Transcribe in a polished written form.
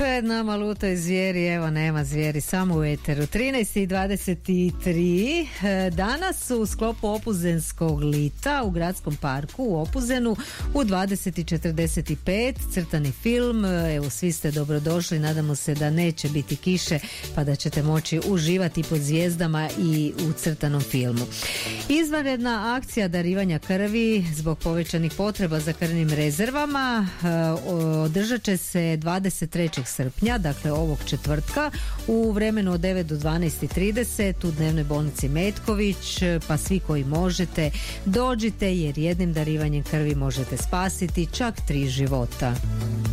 Pred nama lutaju zvijeri, evo nema zvijeri, samo u eteru. 13:23. Danas u sklopu Opuzenskog lita u Gradskom parku u Opuzenu u 20:45 crtani film. Evo, svi ste dobrodošli, nadamo se da neće biti kiše pa da ćete moći uživati pod zvijezdama i u crtanom filmu. Izvanredna akcija darivanja krvi zbog povećanih potreba za krvnim rezervama održat će se 23. srpnja, dakle ovog četvrtka, u vremenu od 9 do 12:30 u dnevnoj bolnici Metković, pa svi koji možete dođite jer jednim darivanjem krvi možete spasiti čak 3 života.